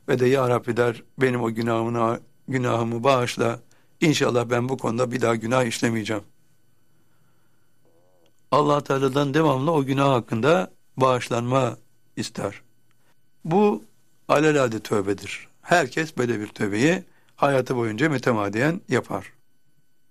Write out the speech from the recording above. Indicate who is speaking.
Speaker 1: ve de ya Rabbi der, benim o günahımı bağışla. İnşallah ben bu konuda bir daha günah işlemeyeceğim. Allah Teala'dan devamlı o günah hakkında bağışlanma ister. Bu alelade tövbedir. Herkes böyle bir tövbeyi hayatı boyunca mütemadiyen yapar.